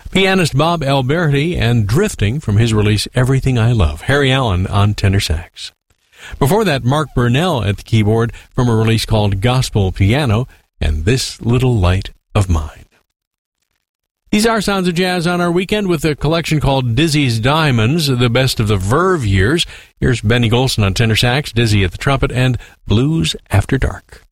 Pianist Bob Alberti and Drifting from his release Everything I Love. Harry Allen on tenor sax. Before that, Mark Burnell at the keyboard from a release called Gospel Piano and This Little Light of Mine. These are Sounds of Jazz on our weekend with a collection called Dizzy's Diamonds, the best of the Verve years. Here's Benny Golson on tenor sax, Dizzy at the trumpet, and Blues After Dark.